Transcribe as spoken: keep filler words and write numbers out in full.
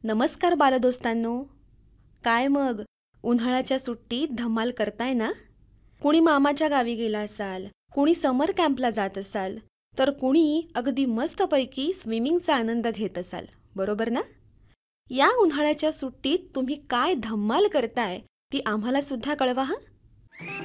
नमस्कार बालदोस्तांनो. काय मग उन्हाळ्याच्या सुट्टीत धमाल करताय ना? कुणी मामाच्या गावी गेला असाल, कुणी समर कॅम्पला जात असाल, तर कुणी अगदी मस्तपैकी स्विमिंगचा आनंद घेत असाल, बरोबर ना? या उन्हाळ्याच्या सुट्टीत तुम्ही काय धमाल करताय ती आम्हाला सुद्धा कळवा हं.